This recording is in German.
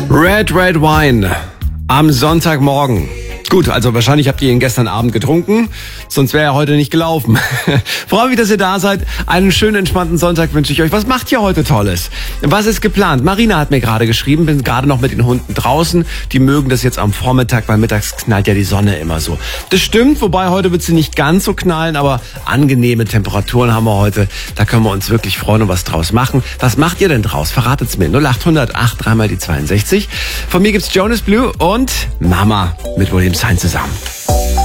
Red Wine am Sonntagmorgen. Gut, also wahrscheinlich habt ihr ihn gestern Abend getrunken, sonst wäre er heute nicht gelaufen. Freue mich, dass ihr da seid. Einen schönen, entspannten Sonntag wünsche ich euch. Was macht ihr heute Tolles? Was ist geplant? Marina hat mir gerade geschrieben, bin gerade noch mit den Hunden draußen. Die mögen das jetzt am Vormittag, weil mittags knallt ja die Sonne immer so. Das stimmt, wobei heute wird sie nicht ganz so knallen, aber angenehme Temperaturen haben wir heute. Da können wir uns wirklich freuen und was draus machen. Was macht ihr denn draus? Verratet's mir. 0800 8 3 die 62. Von mir gibt's Jonas Blue und Mama mit William Sign zusammen.